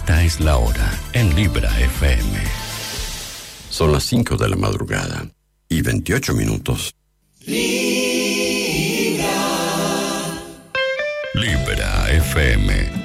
Esta es la hora en Libra FM. Son las 5 de la madrugada y 28 minutos. Libra FM.